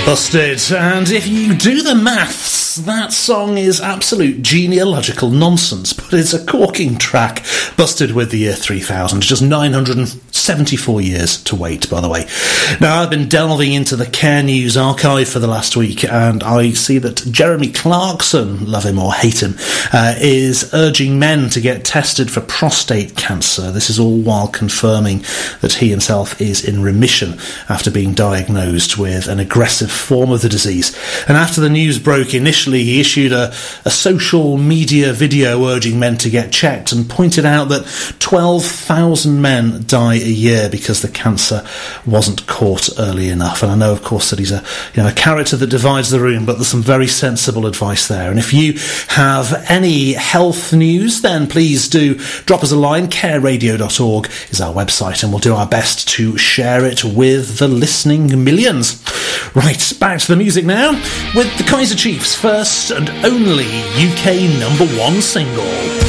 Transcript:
Busted. And if you do the maths, that song is absolute genealogical nonsense, but it's a corking track. Busted with the year 3000. Just 974 years to wait, by the way. Now, I've been delving into the Care News archive for the last week, and I see that Jeremy Clarkson, love him or hate him, is urging men to get tested for prostate cancer. This is all while confirming that he himself is in remission after being diagnosed with an aggressive form of the disease. And after the news broke initially, he issued a social media video urging men to get checked and pointed out that 12,000 men die a year because the cancer wasn't caught early enough. And I know, of course, that he's a character that divides the room, but there's some very sensible advice there. And if you have any health news, then please do drop us a line. careradio.org is our website, and we'll do our best to share it with the listening millions. Right, back to the music now with the Kaiser Chiefs' first and only UK #1 single.